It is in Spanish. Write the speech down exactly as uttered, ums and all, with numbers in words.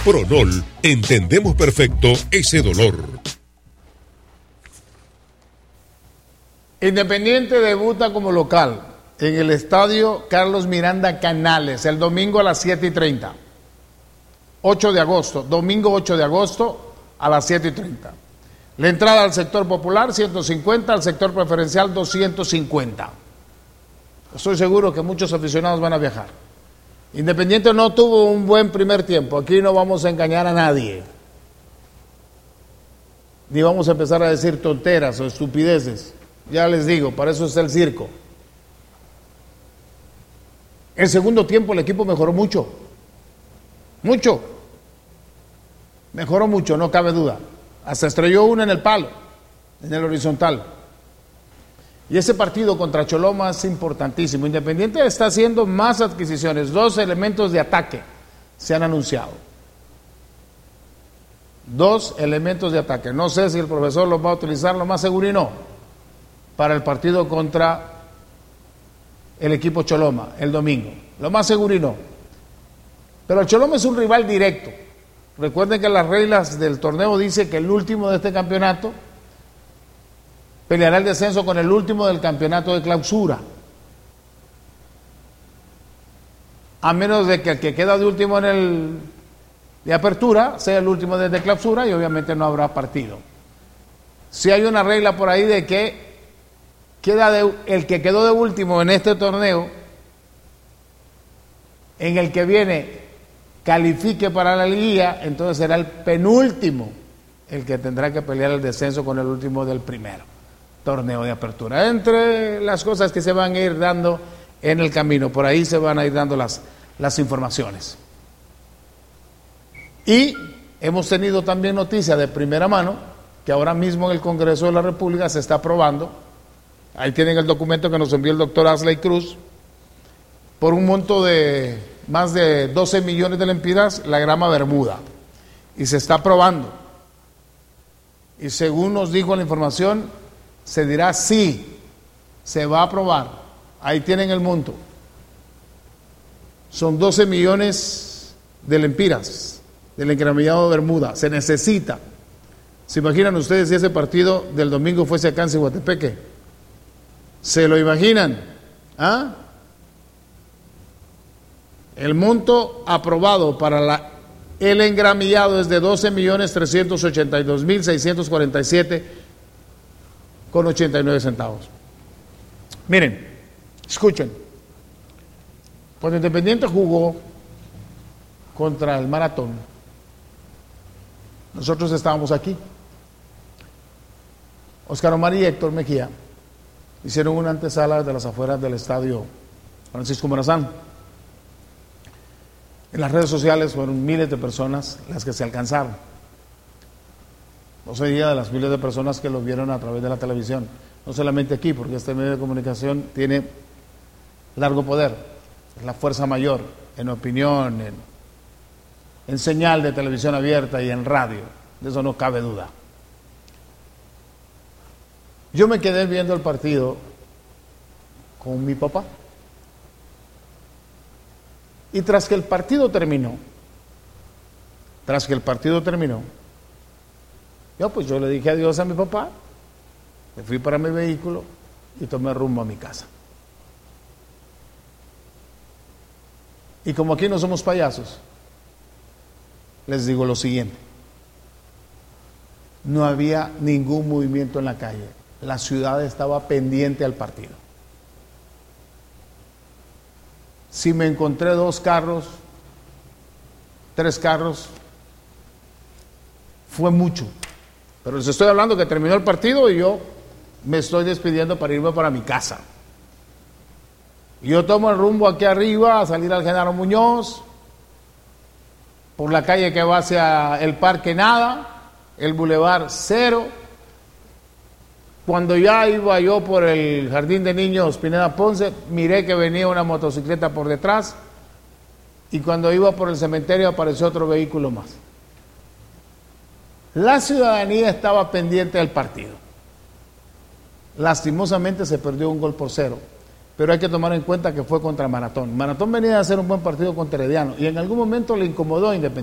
Pronol, entendemos perfecto ese dolor. Independiente debuta como local en el estadio Carlos Miranda Canales el domingo a las siete y treinta. ocho de agosto, domingo ocho de agosto a las siete y treinta. La entrada al sector popular ciento cincuenta, al sector preferencial doscientos cincuenta. Estoy seguro que muchos aficionados van a viajar. Independiente no tuvo un buen primer tiempo, aquí no vamos a engañar a nadie. Ni vamos a empezar a decir tonteras o estupideces. Ya les digo, para eso está el circo. El segundo tiempo el equipo mejoró mucho. Mucho. Mejoró mucho, no cabe duda. Hasta estrelló una en el palo, en el horizontal. Y ese partido contra Choloma es importantísimo. Independiente está haciendo más adquisiciones. Dos elementos de ataque se han anunciado. Dos elementos de ataque. No sé si el profesor los va a utilizar, lo más seguro y no, para el partido contra el equipo Choloma el domingo. Lo más seguro y no. Pero el Choloma es un rival directo. Recuerden que las reglas del torneo dicen que el último de este campeonato peleará el descenso con el último del campeonato de clausura. A menos de que el que queda de último en el de apertura sea el último desde clausura y obviamente no habrá partido. Si hay una regla por ahí de que queda de, el que quedó de último en este torneo, en el que viene califique para la liguilla, entonces será el penúltimo el que tendrá que pelear el descenso con el último del primero torneo de apertura. Entre las cosas que se van a ir dando en el camino, por ahí se van a ir dando las, las informaciones. Y hemos tenido también noticia de primera mano que ahora mismo en el Congreso de la República se está aprobando, ahí tienen el documento que nos envió el doctor Asley Cruz, por un monto de más de doce millones de lempiras, la grama Bermuda, y se está aprobando. Y según nos dijo la información, se dirá sí, se va a aprobar. Ahí tienen el monto. Son doce millones de lempiras del engramillado de Bermuda. Se necesita. ¿Se imaginan ustedes si ese partido del domingo fuese acá en Ciguatepeque? ¿Se lo imaginan? ¿Ah? El monto aprobado para la, el engramillado es de doce millones trescientos ochenta y dos mil seiscientos cuarenta y siete con ochenta y nueve centavos. Miren, escuchen. Cuando Independiente jugó contra el Maratón, nosotros estábamos aquí. Óscar Omar y Héctor Mejía hicieron una antesala de las afueras del estadio Francisco Morazán. En las redes sociales fueron miles de personas las que se alcanzaron. No se diga de las miles de personas que lo vieron a través de la televisión. No solamente aquí, porque este medio de comunicación tiene largo poder. Es la fuerza mayor en opinión, en, en señal de televisión abierta y en radio. De eso no cabe duda. Yo me quedé viendo el partido con mi papá. Y tras que el partido terminó, tras que el partido terminó, yo pues yo le dije adiós a mi papá, me fui para mi vehículo y tomé rumbo a mi casa. Y como aquí no somos payasos, les digo lo siguiente: no había ningún movimiento en la calle, la ciudad estaba pendiente al partido. Si me encontré dos carros, tres carros, fue mucho. Pero les estoy hablando que terminó el partido y yo me estoy despidiendo para irme para mi casa. Yo tomo el rumbo aquí arriba a salir al Genaro Muñoz, por la calle que va hacia el Parque Nada, el Boulevard Cero. Cuando ya iba yo por el Jardín de Niños Pineda Ponce, miré que venía una motocicleta por detrás, y cuando iba por el cementerio apareció otro vehículo más. La ciudadanía estaba pendiente del partido. Lastimosamente se perdió un gol por cero, pero hay que tomar en cuenta que fue contra Maratón. Maratón venía a hacer un buen partido contra Herediano y en algún momento le incomodó a Independiente.